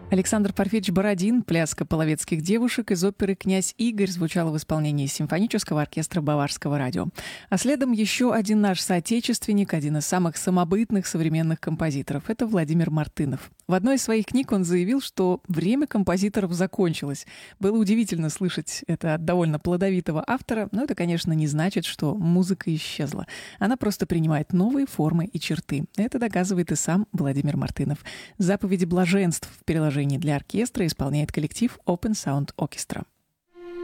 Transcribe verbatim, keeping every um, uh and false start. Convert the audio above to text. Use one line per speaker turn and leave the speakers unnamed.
Александр Парфенович Бородин, пляска половецких девушек из оперы «Князь Игорь» звучала в исполнении симфонического оркестра Баварского радио. А следом еще один наш соотечественник, один из самых самобытных современных композиторов – это Владимир Мартынов. В одной из своих книг он заявил, что время композиторов закончилось. Было удивительно слышать это от довольно плодовитого автора, но это, конечно, не значит, что музыка исчезла. Она просто принимает новые формы и черты. Это доказывает и сам Владимир Мартынов. «Заповеди блаженств» в переложении для оркестра исполняет коллектив Open Sound Orchestra.